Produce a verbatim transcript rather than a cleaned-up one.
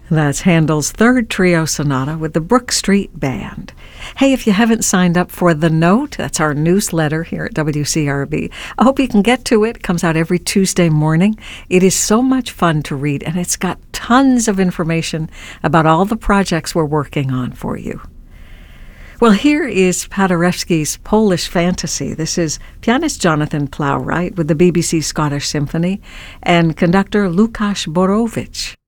That's Handel's Third Trio Sonata with the Brook Street Band. Hey, if you haven't signed up for The Note, that's our newsletter here at W C R B, I hope you can get to it. It comes out every Tuesday morning. It is so much fun to read, and it's got tons of information about all the projects we're working on for you. Well, here is Paderewski's Polish Fantasy. This is pianist Jonathan Plowright with the B B C Scottish Symphony and conductor Łukasz Borowicz.